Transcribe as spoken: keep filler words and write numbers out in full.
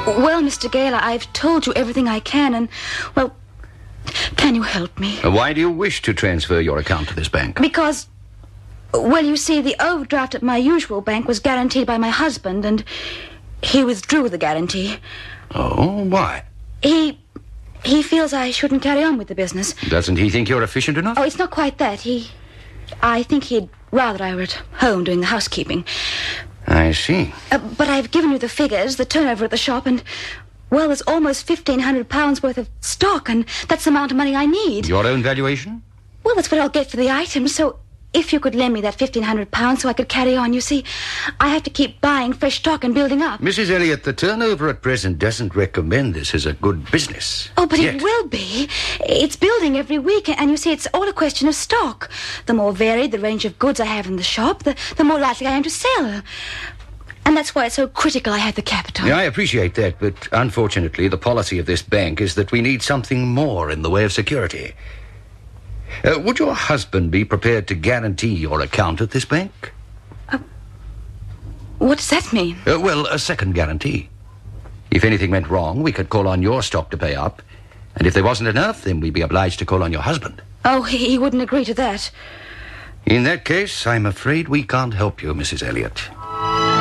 Well, Mister Gale, I've told you everything I can, and, well, can you help me? Why do you wish to transfer your account to this bank? Because, well, you see, the overdraft at my usual bank was guaranteed by my husband, and he withdrew the guarantee. Oh, why? He... he feels I shouldn't carry on with the business. Doesn't he think you're efficient enough? Oh, it's not quite that. He... I think he'd rather I were at home doing the housekeeping. I see. Uh, but I've given you the figures, the turnover at the shop, and, well, there's almost fifteen hundred pounds worth of stock, and that's the amount of money I need. Your own valuation? Well, that's what I'll get for the items, so if you could lend me that fifteen hundred pounds so I could carry on. You see, I have to keep buying fresh stock and building up. Missus Elliot, the turnover at present doesn't recommend this as a good business. Oh, but Yet. It will be. It's building every week, and you see, it's all a question of stock. The more varied the range of goods I have in the shop, the, the more likely I am to sell. And that's why it's so critical I have the capital. Yeah, I appreciate that, but unfortunately, the policy of this bank is that we need something more in the way of security. Uh, would your husband be prepared to guarantee your account at this bank? Uh, what does that mean? Uh, well, a second guarantee. If anything went wrong, we could call on your stock to pay up. And if there wasn't enough, then we'd be obliged to call on your husband. Oh, he, he wouldn't agree to that. In that case, I'm afraid we can't help you, Missus Elliot.